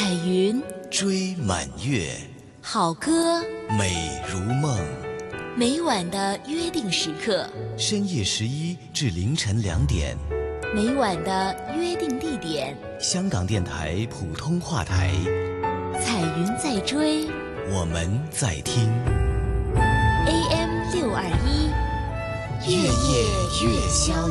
彩云追满月， 好歌， 美如梦。 每晚的约定时刻， 深夜11至凌晨2点， 每晚的约定地点， 香港电台普通话台。 彩云在追， 我们在听。 AM621， 月夜月宵